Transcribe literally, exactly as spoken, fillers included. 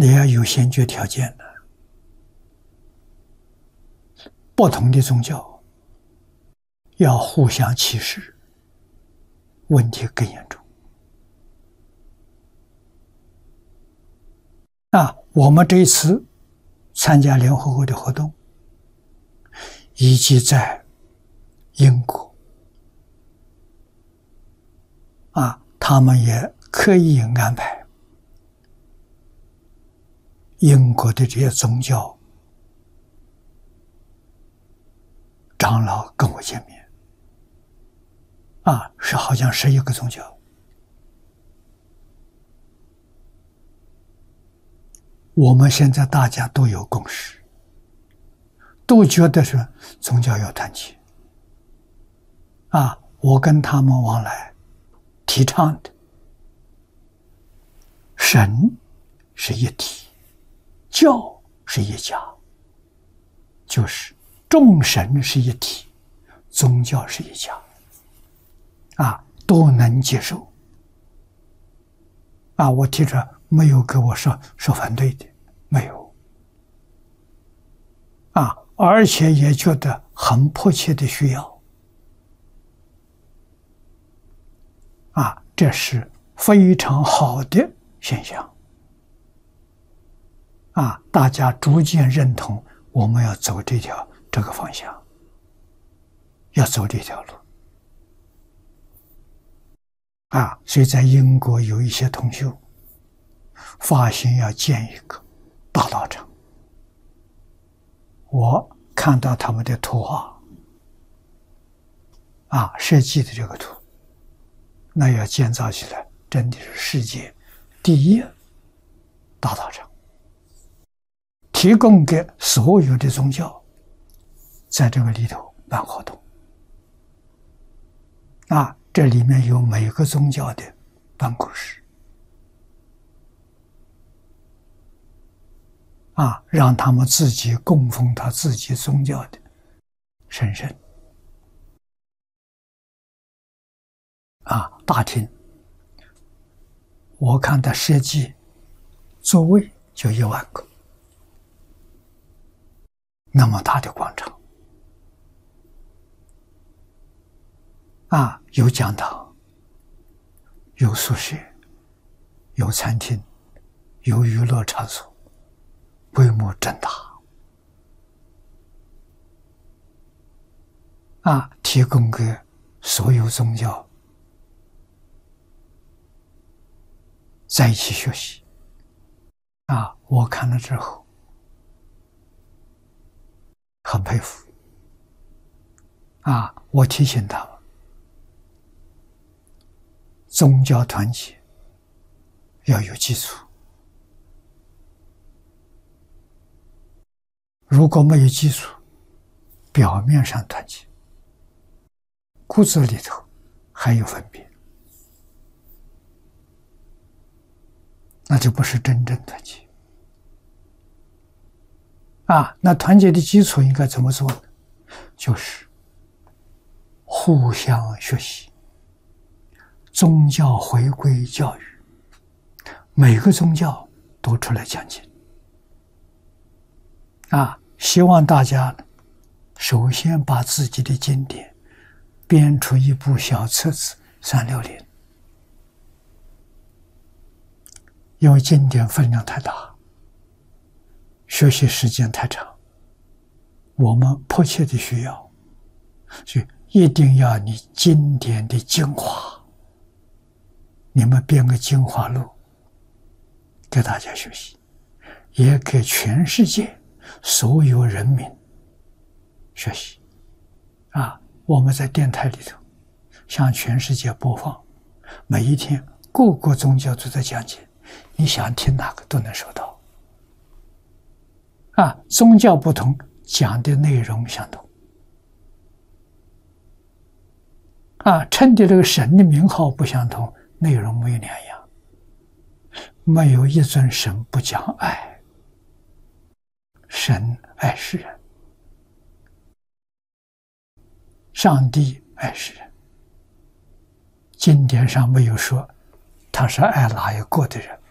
你要有先决条件的。不同的宗教要互相歧视，问题更严重。啊，我们这一次参加联合国的活动，以及在英国，啊，他们也刻意安排英国的这些宗教长老跟我见面，啊，是好像十一个宗教。我们现在大家都有共识，都觉得是宗教要团结。啊，我跟他们往来提倡的，神是一体，教是一家，就是众神是一体，宗教是一家，啊，都能接受。啊，我提出没有给我说说反对的，没有。啊，而且也觉得很迫切的需要。啊，这是非常好的现象。啊，大家逐渐认同我们要走这条这个方向，要走这条路。啊，所以在英国有一些同修发心要建一个大道场，我看到他们的图画，啊，设计的这个图，那要建造起来真的是世界第一大道场，提供给所有的宗教在这个里头办活动。啊，这里面有每个宗教的办公室，啊，让他们自己供奉他自己宗教的神圣。啊，大厅，我看他设计座位就一万个，那么大的广场，啊，有讲堂，有宿舍，有餐厅，有娱乐场所，规模真大。啊，提供给所有宗教在一起学习。啊，我看了之后很佩服。啊，我提醒他们，宗教团结要有基础，如果没有基础，表面上团结，骨子里头还有分别，那就不是真正团结。啊，那团结的基础应该怎么做呢？就是互相学习，宗教回归教育，每个宗教都出来讲经。啊，希望大家首先把自己的经典编出一部小册子三六零，因为经典分量太大，学习时间太长，我们迫切的需要，所以一定要你经典的精华，你们编个精华录给大家学习，也给全世界所有人民学习。啊，我们在电台里头向全世界播放，每一天各个宗教都在讲解，你想听哪个都能收到。啊，宗教不同，讲的内容相同。啊，称的这个神的名号不相同，内容没有两样。没有一尊神不讲爱，神爱世人，上帝爱世人。经典上没有说他是爱哪一个的人，